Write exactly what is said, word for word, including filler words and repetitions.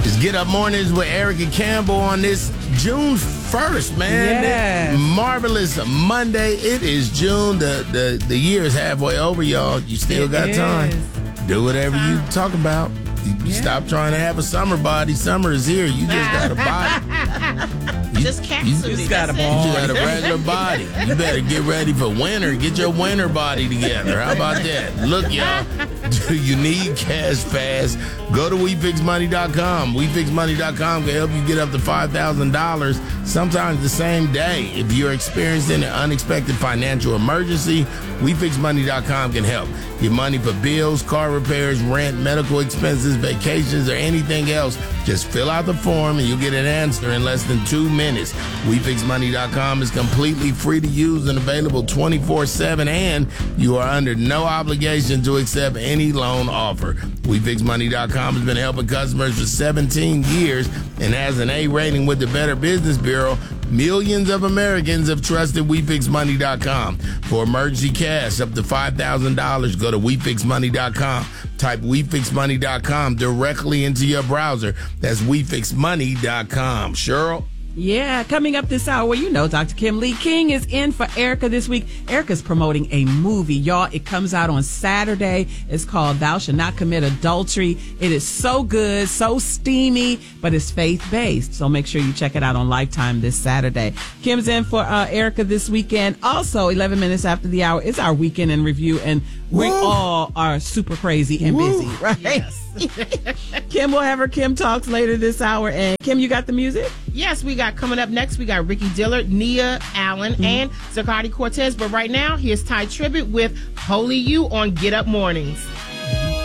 It's Get Up Mornings with Erica Campbell on this June first, man. Yes. Marvelous Monday. It is June. The, the, the year is halfway over, y'all. You still It got is. time. Do whatever you talk about. You Yeah. Stop trying to have a summer body. Summer is here. You just got a body. You, Just cat you, suited. just got a That's it. ball. You got a regular body. You better get ready for winter. Get your winter body together. How about that? Look, y'all, do you need cash fast? Go to we fix money dot com. we fix money dot com can help you get up to five thousand dollars sometimes the same day. If you're experiencing an unexpected financial emergency, we fix money dot com can help. Get money for bills, car repairs, rent, medical expenses, vacations, or anything else. Just fill out the form and you'll get an answer in less than two minutes. we fix money dot com is completely free to use and available twenty-four seven, and you are under no obligation to accept any loan offer. we fix money dot com has been helping customers for seventeen years and has an A rating with the Better Business Bureau. Millions of Americans have trusted we fix money dot com. For emergency cash up to five thousand dollars, go to we fix money dot com. Type we fix money dot com directly into your browser. That's we fix money dot com. Cheryl? Yeah, coming up this hour, well, you know, Doctor Kim Lee King is in for Erica this week. Erica's promoting a movie, y'all. It comes out on Saturday. It's called Thou Shalt Not Commit Adultery. It is so good, so steamy, but it's faith-based. So make sure you check it out on Lifetime this Saturday. Kim's in for uh, Erica this weekend. Also, eleven minutes after the hour, it's our weekend in review, and we Woo. all are super crazy and Woo. busy, right? Yes. Kim will have her Kim Talks later this hour. And Kim, you got the music? Yes, we got coming up next, we got Ricky Dillard, Nia Allen, Mm-hmm. and Zaccardi Cortez. But right now, here's Ty Tribbett with Holy You on Get Up Mornings.